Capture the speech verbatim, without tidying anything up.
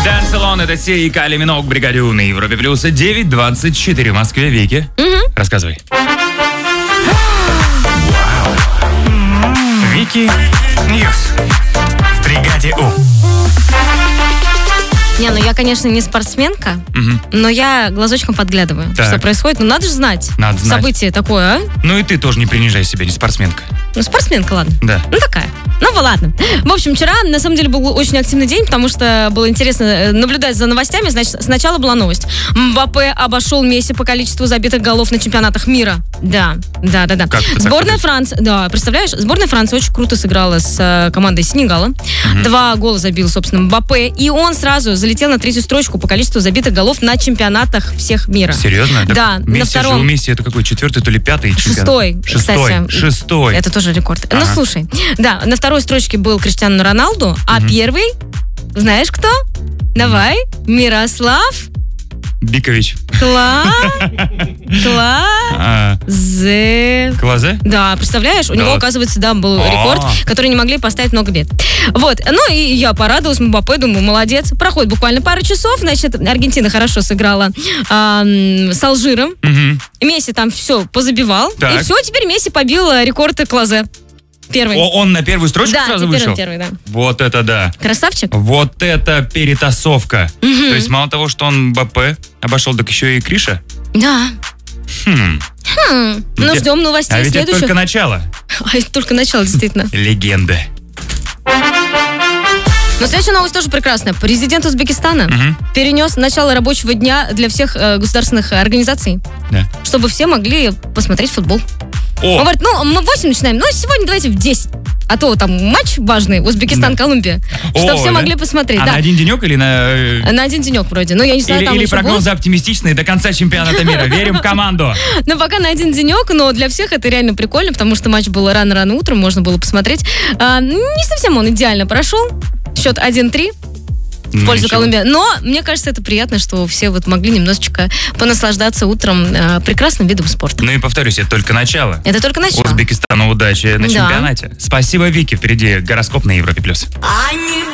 Dance Alone, это Сия и Кали Миног, Бригадю на Европе Плюс. девять двадцать четыре в Москве. Вики, Угу. рассказывай. Вики Ньюс в Бригаде У. Не, ну я, конечно, не спортсменка, Угу. но я глазочком подглядываю, Так. что происходит. Ну, надо же знать. Надо знать. Событие такое, а? Ну и ты тоже не принижай себя, не спортсменка. Ну, спортсменка, ладно. Да. Ну, такая. Ну, ладно. В общем, вчера, на самом деле, был очень активный день, потому что было интересно э, наблюдать за новостями. Значит, сначала была новость. Мбаппе обошел Месси по количеству забитых голов на чемпионатах мира. Да, да, да, да. Как это так Сборная получилось? Франции, да, представляешь, сборная Франции очень круто сыграла с э, командой Сенегала. Два гола забил, собственно, Мбаппе. И он сразу залетел на третью строчку по количеству забитых голов на чемпионатах всех мира. Серьезно? Да, Так на Месси же втором- у Месси это какой, четвертый, то ли пятый чемпионат? Шестой, Шестой, кстати. шестой. Это тоже рекорд. Ага. Ну, слушай, да, на второй строчке был Криштиану Роналду, а Мгм. первый, знаешь кто? Давай, Мирослав Бикович. Кла... Кла... А, Зе... Клазе? Да, представляешь, у Да него, вот. оказывается, да, был А. рекорд, который не могли поставить много лет. Вот, ну и я порадовалась, Мбаппе, думаю, молодец. Проходит буквально пару часов, значит, Аргентина хорошо сыграла а, м, с Алжиром. Мгм. Месси там все позабивал. Так. И все, теперь Месси побил э, рекорд Клазе. Первый. О, он на первую строчку да, сразу теперь вышел? он первый, да. Вот это да. Красавчик. Вот это перетасовка. То есть мало того, что он Мбаппе обошел, так еще и Криша. Да. Хм. Хм. Ну, Где- ждем новостей А ведь это следующих. только начало. А, это только начало, действительно. Легенды. Но следующая новость тоже прекрасная. Президент Узбекистана Мгм. перенес начало рабочего дня для всех э, государственных организаций, Да. чтобы все могли посмотреть футбол. Он О, говорит, ну, мы в восемь начинаем, но сегодня давайте в десять. А то там матч важный, Узбекистан-Колумбия, чтобы О, все да? могли посмотреть. а да. на один денек или на... э, На один денек вроде. Ну, я не знаю, Или, там или еще прогнозы будет. оптимистичные до конца чемпионата мира. Верим в команду. Ну, пока на один денек, но для всех это реально прикольно, потому что матч был рано-рано утром, можно было посмотреть. А, не совсем он идеально прошел. Счет один-три в Ну, пользу ничего. Колумбии. Но мне кажется, это приятно, что все вот могли немножечко понаслаждаться утром а, прекрасным видом спорта. Ну и повторюсь, это только начало. Это только начало. Узбекистану удачи на Да. чемпионате. Спасибо, Вики. Впереди гороскоп на Европе+. плюс. I need